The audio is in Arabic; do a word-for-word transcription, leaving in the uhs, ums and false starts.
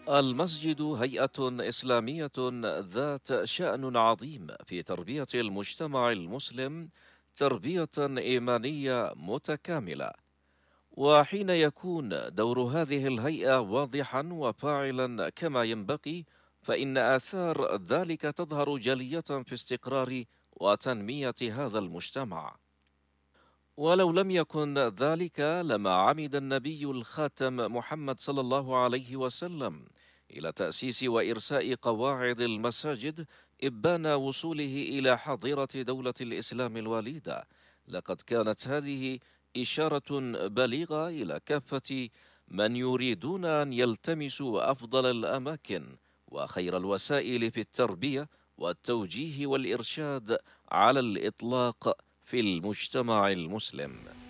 المسجد هيئة إسلامية ذات شأن عظيم في تربية المجتمع المسلم تربية إيمانية متكاملة. وحين يكون دور هذه الهيئة واضحا وفاعلا كما ينبغي، فإن آثار ذلك تظهر جلية في استقرار وتنمية هذا المجتمع. ولو لم يكن ذلك لما عمد النبي الخاتم محمد صلى الله عليه وسلم إلى تأسيس وإرساء قواعد المساجد إبان وصوله إلى حظيرة دولة الإسلام الوليدة. لقد كانت هذه إشارة بليغة إلى كافة من يريدون أن يلتمسوا أفضل الأماكن وخير الوسائل في التربية والتوجيه والإرشاد على الإطلاق في المجتمع المسلم.